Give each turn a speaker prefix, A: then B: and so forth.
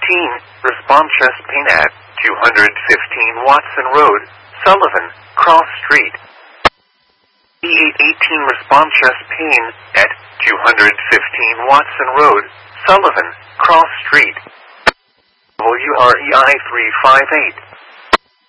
A: respond chest pain at 215 Watson Road, Sullivan, Cross Street. E818 respond chest pain at 215 Watson Road, Sullivan, Cross Street. WREI 358.